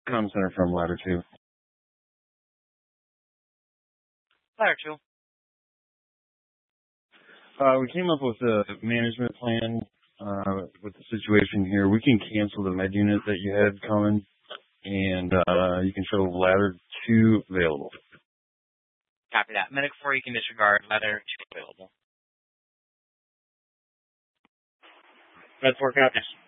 comm center from Ladder 2. Ladder 2. We came up with a management plan with the situation here. We can cancel the med unit that you had coming, and you can show Ladder 2 available. Copy that. Medic 4, you can disregard. Ladder 2 available. Med 4, copy.